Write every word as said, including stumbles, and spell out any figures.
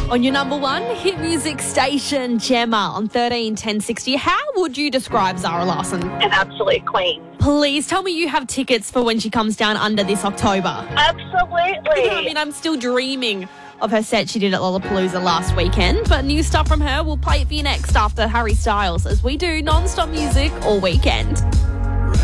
On your number one hit music station, Gemma, on thirteen ten sixty. How would you describe Zara Larsson? An absolute queen. Please tell me you have tickets for when she comes down under this October. Absolutely. I mean, I'm still dreaming of her set she did at Lollapalooza last weekend, but new stuff from her, we'll play it for you next after Harry Styles as we do non-stop music all weekend.